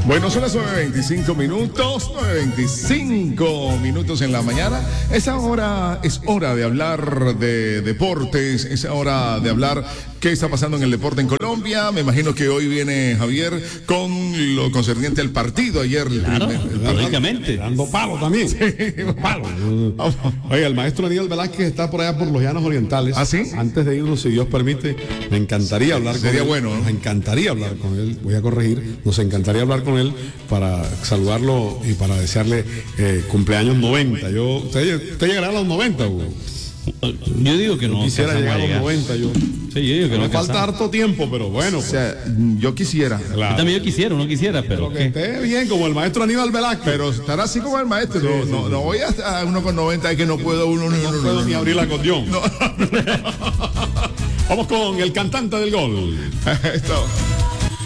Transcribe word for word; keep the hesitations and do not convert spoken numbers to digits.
Bueno, son las nueve veinticinco minutos, nueve veinticinco minutos en la mañana. Esa hora es hora de hablar de deportes, es hora de hablar qué está pasando en el deporte en Colombia. Me imagino que hoy viene Javier con lo concerniente al partido ayer. Claro, el primer, lógicamente. Dando palo también. Sí, palo. Oye, el maestro Aníbal Velázquez está por allá por los Llanos Orientales. ¿Ah, sí? Antes de irnos, si Dios permite, me encantaría hablar con él. Sería bueno, ¿no? Me encantaría hablar con él. Voy a corregir. Nos encantaría hablar con él para saludarlo y para desearle eh, cumpleaños noventa. Yo, usted, usted llegará a los noventa, Hugo. Yo digo que no. Quisiera llegar a los llegar. noventa. Yo. Sí, yo digo que Me no. falta alcanzamos. harto tiempo, pero bueno. O sea, yo quisiera. Claro. Yo también yo quisiera, no quisiera, pero. Pero que esté bien, como el maestro Aníbal Velázquez. Pero estar así como el maestro. No, sí, no, sí. no voy a uno con noventa y que no puedo uno. No, no, No no, puedo no, ni no. abrir la acordeón. No. Vamos con el cantante del gol. Esto.